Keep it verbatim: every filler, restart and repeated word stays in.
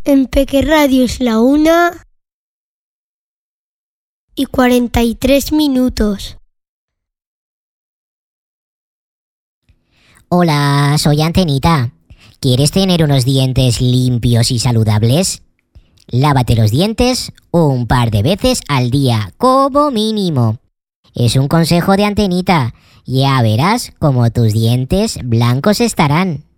En Peque Radio es la una y cuarenta y tres minutos. Hola, soy Antenita. ¿Quieres tener unos dientes limpios y saludables? Lávate los dientes un par de veces al día, como mínimo. Es un consejo de Antenita. Ya verás cómo tus dientes blancos estarán.